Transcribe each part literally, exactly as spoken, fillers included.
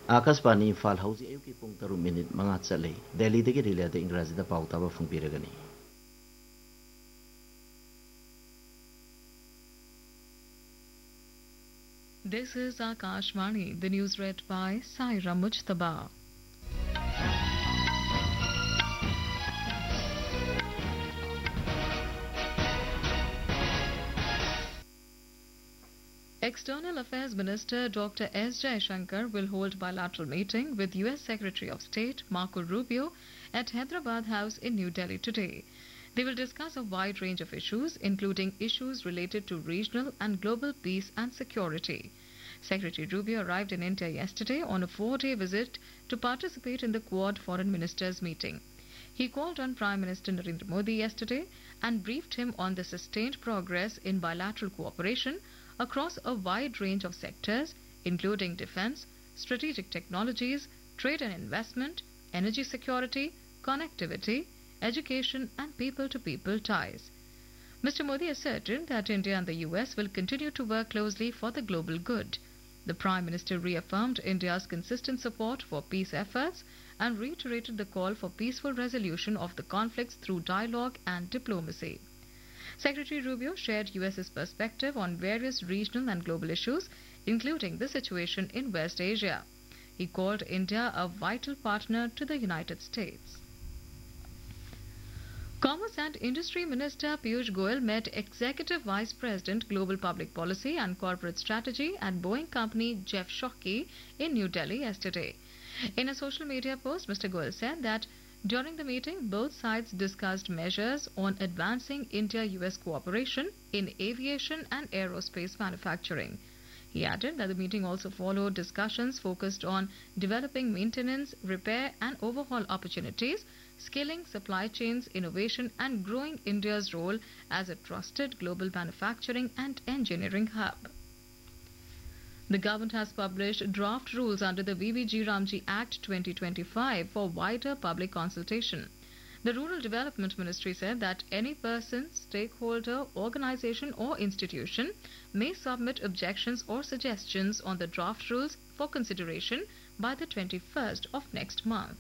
आकाशवाणी इम्फाल हौजी अयुकी पुंग तरु मिनिट मंगा चले दिल्ली दगी रिले द इंग्रजी द पाउ ताबा फुंगबिरगनी This is Akashvani, the news read by Saira Mujtaba. External Affairs Minister Doctor S. Jaishankar will hold bilateral meeting with U S Secretary of State Marco Rubio at Hyderabad House in New Delhi today. They will discuss a wide range of issues, including issues related to regional and global peace and security. Secretary Rubio arrived in India yesterday on a four-day visit to participate in the Quad Foreign Ministers meeting. He called on Prime Minister Narendra Modi yesterday and briefed him on the sustained progress in bilateral cooperation across a wide range of sectors, including defense, strategic technologies, trade and investment, energy security, connectivity, education and people-to-people ties. Mister Modi asserted that India and the U S will continue to work closely for the global good. The Prime Minister reaffirmed India's consistent support for peace efforts and reiterated the call for peaceful resolution of the conflicts through dialogue and diplomacy. Secretary Rubio shared U S's perspective on various regional and global issues, including the situation in West Asia. He called India a vital partner to the United States. Commerce and Industry Minister Piyush Goyal met Executive Vice President Global Public Policy and Corporate Strategy at Boeing company Jeff Shockey in New Delhi yesterday. In a social media post, Mister Goyal said that during the meeting, both sides discussed measures on advancing India-U S cooperation in aviation and aerospace manufacturing. He added that the meeting also followed discussions focused on developing maintenance, repair and overhaul opportunities, scaling supply chains, innovation and growing India's role as a trusted global manufacturing and engineering hub. The government has published draft rules under the V V G Ramji Act twenty twenty-five for wider public consultation. The Rural Development Ministry said that any person, stakeholder, organization or institution may submit objections or suggestions on the draft rules for consideration by the twenty-first of next month.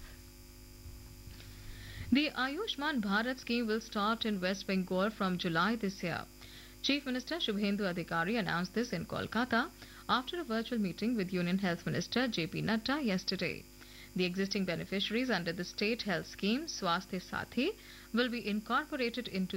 The Ayushman Bharat scheme will start in West Bengal from July this year. Chief Minister Shubhendu Adhikari announced this in Kolkata after a virtual meeting with Union Health Minister J P Nadda yesterday. The existing beneficiaries under the state health scheme Swasthya Sathi will be incorporated into